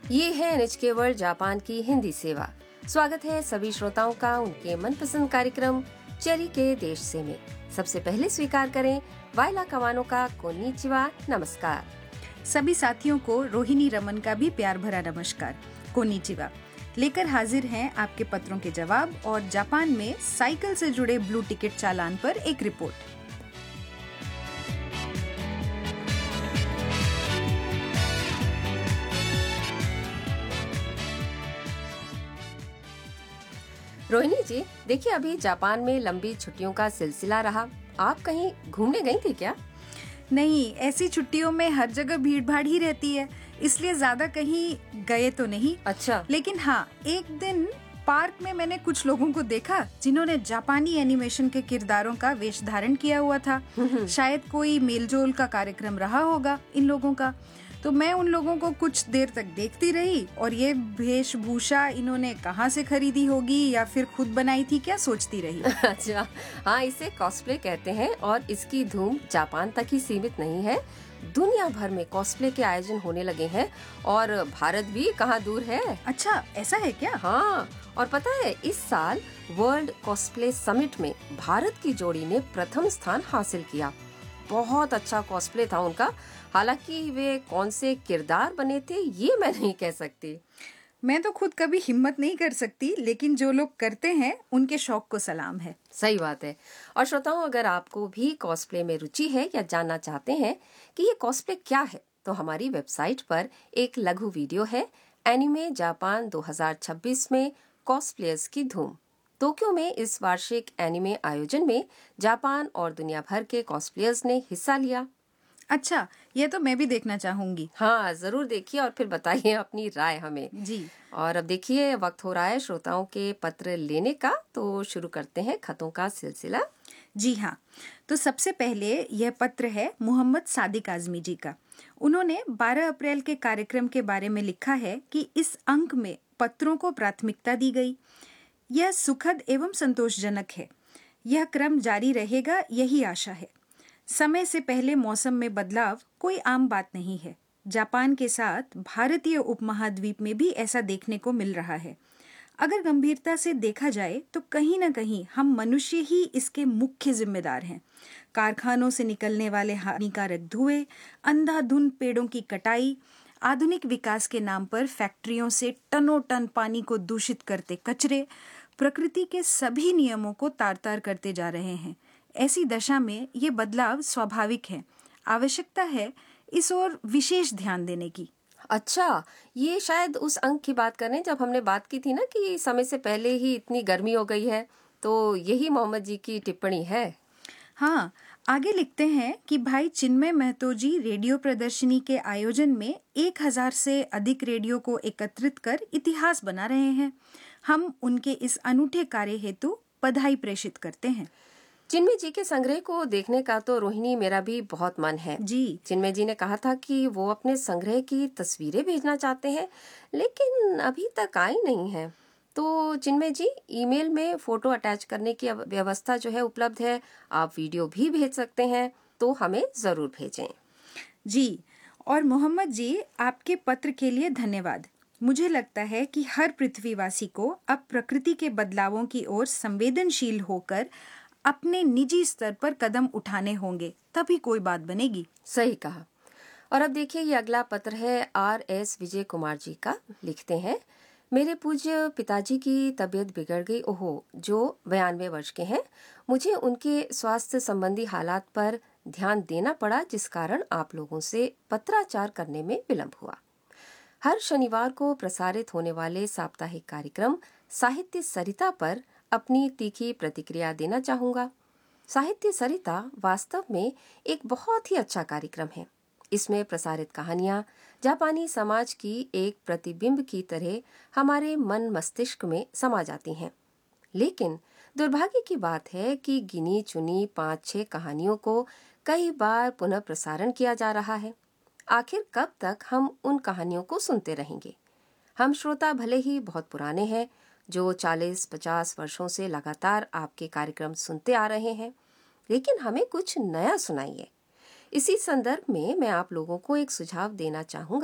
ये है NHK world Japan की हिंदी सेवा। स्वागत है सभी श्रोताओं का उनके मनपसंद कार्यक्रम चेरी के देश से में। सबसे पहले स्वीकार करें वाइला कवानो का कोनिचिवा, नमस्कार। सभी साथियों को रोहिणी रमन का भी प्यार भरा नमस्कार, कोनिचिवा। लेकर हाजिर हैं आपके पत्रों के जवाब और जापान में साइकिल से जुड़े ब्लू टिकट चालान पर एक रिपोर्ट। रोहिणी जी, देखिए अभी जापान में लंबी छुट्टियों का सिलसिला रहा। आप कहीं घूमने गई थी क्या? नहीं, ऐसी छुट्टियों में हर जगह भीड़ भाड़ ही रहती है, इसलिए ज्यादा कहीं गए तो नहीं। अच्छा। लेकिन हाँ, एक दिन पार्क में मैंने कुछ लोगों को देखा जिन्होंने जापानी एनिमेशन के किरदारों का वेश धारण किया हुआ था। शायद कोई मेलजोल का कार्यक्रम रहा होगा इन लोगों का। तो मैं उन लोगों को कुछ देर तक देखती रही और ये वेशभूषा इन्होंने कहाँ से खरीदी होगी या फिर खुद बनाई थी, क्या सोचती रही। अच्छा, हाँ, इसे कॉस्प्ले कहते हैं और इसकी धूम जापान तक ही सीमित नहीं है। दुनिया भर में कॉस्प्ले के आयोजन होने लगे हैं और भारत भी कहाँ दूर है। अच्छा, ऐसा है क्या? हाँ, और पता है इस साल वर्ल्ड कॉस्प्ले समिट में भारत की जोड़ी ने प्रथम स्थान हासिल किया। बहुत अच्छा कॉस्प्ले था उनका। हालांकि वे कौन से किरदार बने थे ये मैं नहीं कह सकती। मैं तो खुद कभी हिम्मत नहीं कर सकती, लेकिन जो लोग करते हैं उनके शौक को सलाम है। सही बात है। और श्रोताओं, अगर आपको भी कॉस्प्ले में रुचि है या जानना चाहते हैं कि ये कॉस्प्ले क्या है, तो हमारी वेबसाइट पर एक लघु वीडियो है, एनिमे जापान 2026 में कॉस्प्लेयर्स की धूम। टोक्यो में इस वार्षिक एनिमे आयोजन में जापान और दुनिया भर के कॉस्प्लेयर्स ने हिस्सा लिया। अच्छा, ये तो मैं भी देखना चाहूंगी। हाँ, जरूर देखिए और फिर बताइए अपनी राय हमें। जी। और अब देखिए वक्त हो रहा है श्रोताओं के पत्र लेने का, तो शुरू करते हैं खतों का सिलसिला। जी हाँ, तो सबसे पहले यह पत्र है मोहम्मद सादिक आजमी जी का। उन्होंने 12 अप्रैल के कार्यक्रम के बारे में लिखा है कि इस अंक में पत्रों को प्राथमिकता दी गई। यह सुखद एवं संतोषजनक है। यह क्रम जारी रहेगा, यही आशा है। समय से पहले मौसम में बदलाव कोई आम बात नहीं है। जापान के साथ भारतीय उपमहाद्वीप में भी ऐसा देखने को मिल रहा है। अगर गंभीरता से देखा जाए तो कहीं न कहीं हम मनुष्य ही इसके मुख्य जिम्मेदार हैं। कारखानों से निकलने वाले हानिकारक धुएं, अंधाधुंध पेड़ों की कटाई, आधुनिक विकास के नाम पर फैक्ट्रियों से टनों टन पानी को दूषित करते कचरे, प्रकृति के सभी नियमों को तार-तार करते जा रहे हैं। ऐसी दशा में ये बदलाव स्वाभाविक है। आवश्यकता है इस ओर विशेष ध्यान देने की। अच्छा, ये शायद उस अंक की बात कर रहे हैं जब हमने बात की थी ना कि समय से पहले ही इतनी गर्मी हो गई है, तो यही मोहम्मद जी की टिप्पणी है। हाँ, आगे लिखते हैं कि भाई चिन्मय महतो जी रेडियो प्रदर्शनी के आयोजन में 1000 से अधिक रेडियो को एकत्रित कर इतिहास बना रहे हैं। हम उनके इस अनूठे कार्य हेतु बधाई प्रेषित करते हैं। चिन्मय जी के संग्रह को देखने का तो रोहिणी मेरा भी बहुत मन है। जी। चिन्मय जी ने कहा था कि वो अपने संग्रह की तस्वीरें भेजना चाहते हैं, लेकिन अभी तक आई नहीं है। तो चिन्मय जी, ईमेल में फोटो अटैच करने की व्यवस्था जो है उपलब्ध है। आप वीडियो भी भेज सकते हैं, तो हमें जरूर भेजें। जी, और मोहम्मद जी, आपके पत्र के लिए धन्यवाद। मुझे लगता है कि हर पृथ्वीवासी को अब प्रकृति के बदलावों की ओर संवेदनशील होकर अपने निजी स्तर पर कदम उठाने होंगे, तभी कोई बात बनेगी। सही कहा। और अब देखिए ये अगला पत्र है RS विजय कुमार जी का। लिखते हैं, मेरे पूज्य पिताजी की तबीयत बिगड़ गई, ओहो, जो 92 वर्ष के हैं। मुझे उनके स्वास्थ्य संबंधी हालात पर ध्यान देना पड़ा, जिस कारण आप लोगों से पत्राचार करने में विलंब हुआ। हर शनिवार को प्रसारित होने वाले साप्ताहिक कार्यक्रम साहित्य सरिता पर अपनी तीखी प्रतिक्रिया देना चाहूंगा। साहित्य सरिता वास्तव में एक बहुत ही अच्छा कार्यक्रम है। इसमें प्रसारित कहानियां जापानी समाज की एक प्रतिबिंब की तरह हमारे मन मस्तिष्क में समा जाती हैं। लेकिन दुर्भाग्य की बात है कि गिनी चुनी 5-6 कहानियों को कई बार पुनः प्रसारण किया जा रहा है। आखिर कब तक हम उन कहानियों को सुनते रहेंगे? हम श्रोता भले ही बहुत पुराने हैं, जो 40-50 वर्षों से लगातार आपके कार्यक्रम सुनते आ रहे हैं, लेकिन हमें कुछ नया सुनाइए। इसी संदर्भ में मैं आप लोगों को एक सुझाव देना चाहूंगा।